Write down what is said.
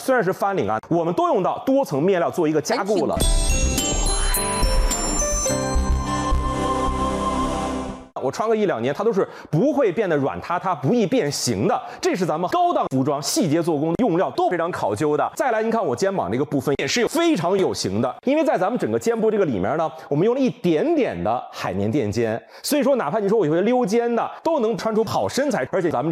虽然是翻领啊，我们都用到多层面料做一个加固了。我穿个1-2年，它都是不会变得软塌塌、不易变形的。这是咱们高档服装细节做工，用料都非常考究的。再来，您看我肩膀这个部分也是非常有型的，因为在咱们整个肩部这个里面呢，我们用了一点点的海绵垫肩，所以说哪怕你说我有些溜肩的，都能穿出好身材，而且咱们